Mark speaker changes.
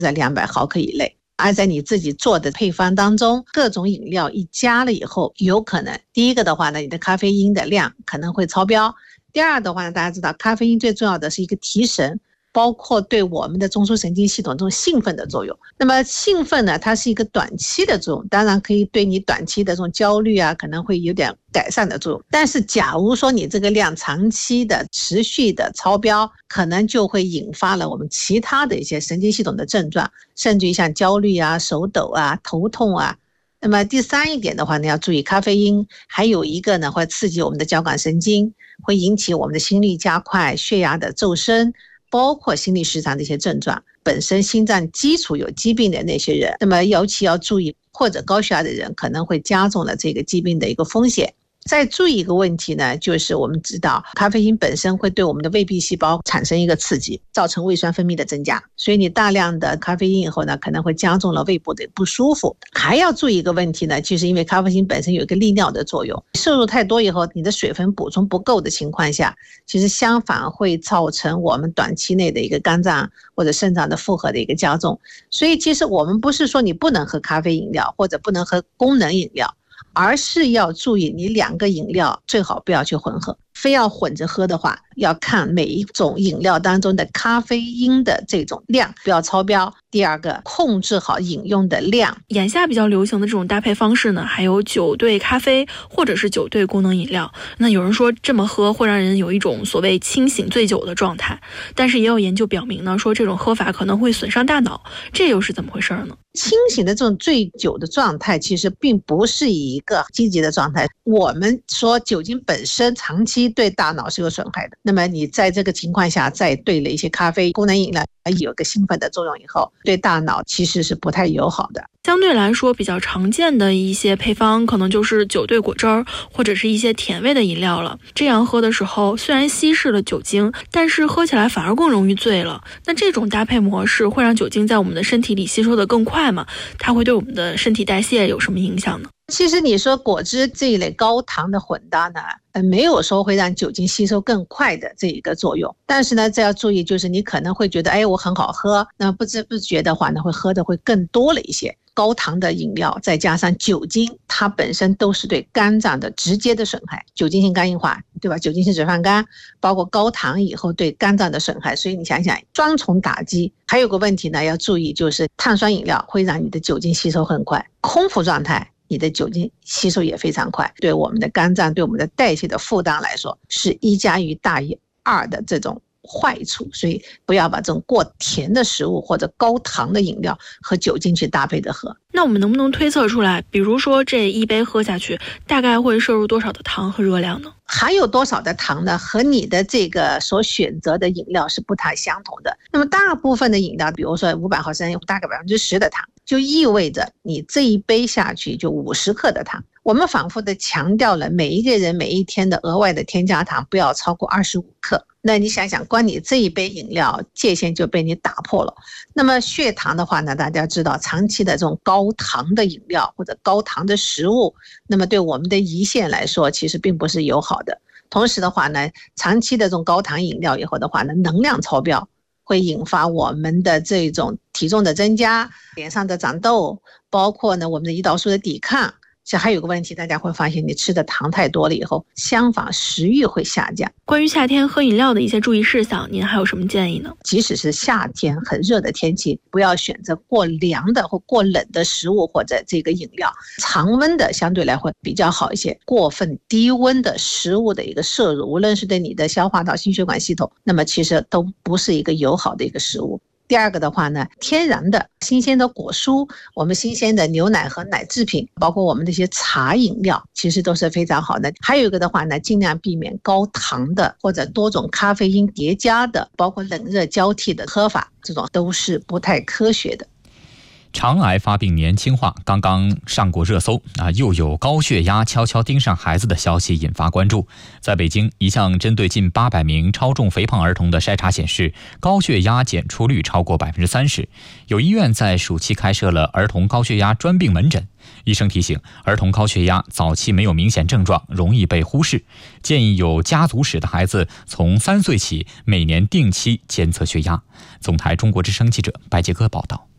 Speaker 1: 在200毫克以内。而在你自己做的配方当中，各种饮料一加了以后，有可能第一个的话呢，你的咖啡因的量可能会超标。第二的话呢，大家知道咖啡因最重要的是一个提神，包括对我们的中枢神经系统这种兴奋的作用。那么兴奋呢，它是一个短期的作用，当然可以对你短期的这种焦虑啊，可能会有点改善的作用。但是假如说你这个量长期的持续的超标，可能就会引发了我们其他的一些神经系统的症状，甚至于像焦虑啊、手抖啊、头痛啊。那么第三一点的话呢，要注意咖啡因还有一个呢，会刺激我们的交感神经，会引起我们的心率加快、血压的骤升，包括心律失常的一些症状。本身心脏基础有疾病的那些人，那么尤其要注意，或者高血压的人可能会加重了这个疾病的一个风险。再注意一个问题呢，就是我们知道咖啡因本身会对我们的胃壁细胞产生一个刺激，造成胃酸分泌的增加，所以你大量的咖啡因以后呢，可能会加重了胃部的不舒服。还要注意一个问题呢，就是因为咖啡因本身有一个利尿的作用，摄入太多以后，你的水分补充不够的情况下，其实相反会造成我们短期内的一个肝脏或者肾脏的负荷的一个加重。所以其实我们不是说你不能喝咖啡饮料或者不能喝功能饮料，而是要注意你2个饮料最好不要去混合，非要混着喝的话，要看每一种饮料当中的咖啡因的这种量不要超标。第二个，控制好饮用的量。
Speaker 2: 眼下比较流行的这种搭配方式呢，还有酒兑咖啡或者是酒兑功能饮料。那有人说这么喝会让人有一种所谓清醒醉酒的状态，但是也有研究表明呢，说这种喝法可能会损伤大脑，这又是怎么回事呢？
Speaker 1: 清醒的这种醉酒的状态其实并不是一个积极的状态。我们说酒精本身长期对大脑是有损害的，那么你在这个情况下再兑了一些咖啡功能饮料，有个兴奋的作用以后，对大脑其实是不太友好的。
Speaker 2: 相对来说比较常见的一些配方可能就是酒兑果汁儿或者是一些甜味的饮料了。这样喝的时候虽然稀释了酒精，但是喝起来反而更容易醉了。那这种搭配模式会让酒精在我们的身体里吸收的更快吗？它会对我们的身体代谢有什么影响呢？
Speaker 1: 其实你说果汁这一类高糖的混搭呢，没有说会让酒精吸收更快的这一个作用。但是呢，这要注意，就是你可能会觉得，我很好喝，那不知不觉的话呢，会喝的会更多了一些。高糖的饮料再加上酒精，它本身都是对肝脏的直接的损害，酒精性肝硬化，对吧？酒精性脂肪肝，包括高糖以后对肝脏的损害，所以你想想双重打击。还有个问题呢，要注意，就是碳酸饮料会让你的酒精吸收很快，空腹状态你的酒精吸收也非常快，对我们的肝脏对我们的代谢的负担来说是1加1大于2的这种坏处。所以不要把这种过甜的食物或者高糖的饮料和酒精去搭配着喝。
Speaker 2: 那我们能不能推测出来，比如说这一杯喝下去大概会摄入多少的糖和热量呢？
Speaker 1: 含有多少的糖呢，和你的这个所选择的饮料是不太相同的。那么大部分的饮料，比如说500毫升大概10%的糖，就意味着你这一杯下去就50克的糖。我们反复的强调了每一个人每一天的额外的添加糖不要超过25克。那你想想，光你这一杯饮料界限就被你打破了。那么血糖的话呢，大家知道长期的这种高糖的饮料或者高糖的食物，那么对我们的胰腺来说其实并不是友好的。同时的话呢，长期的这种高糖饮料以后的话呢，能量超标会引发我们的这种体重的增加，脸上的长痘，包括呢我们的胰岛素的抵抗。其实还有个问题，大家会发现你吃的糖太多了以后，相反食欲会下降。
Speaker 2: 关于夏天喝饮料的一些注意事项，您还有什么建议呢？
Speaker 1: 即使是夏天很热的天气，不要选择过凉的或过冷的食物或者这个饮料，常温的相对来会比较好一些。过分低温的食物的一个摄入，无论是对你的消化道、心血管系统，那么其实都不是一个友好的一个食物。第二个的话呢，天然的新鲜的果蔬，我们新鲜的牛奶和奶制品，包括我们这些茶饮料，其实都是非常好的。还有一个的话呢，尽量避免高糖的或者多种咖啡因叠加的，包括冷热交替的喝法，这种都是不太科学的。
Speaker 3: 肠癌发病年轻化刚刚上过热搜又有高血压悄悄盯上孩子的消息引发关注。在北京，一项针对近800名超重肥胖儿童的筛查显示，高血压检出率超过 30%。 有医院在暑期开设了儿童高血压专病门诊。医生提醒，儿童高血压早期没有明显症状，容易被忽视，建议有家族史的孩子从3岁起每年定期监测血压。总台中国之声记者白杰哥报道。